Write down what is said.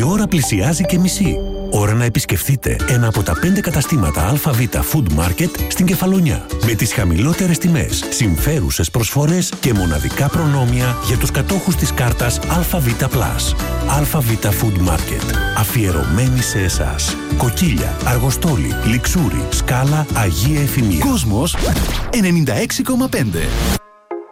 Η ώρα πλησιάζει και μισή. Ώρα να επισκεφτείτε ένα από τα 5 καταστήματα ΑΒ Food Market στην Κεφαλονιά. Με τις χαμηλότερες τιμές, συμφέρουσες προσφορές και μοναδικά προνόμια για τους κατόχους της κάρτας ΑΒ+. ΑΒ Food Market. Αφιερωμένη σε εσάς. Κοκκίλια, Αργοστόλη, Λιξούρι, Σκάλα, Αγία Εφημία. Κόσμος 96,5.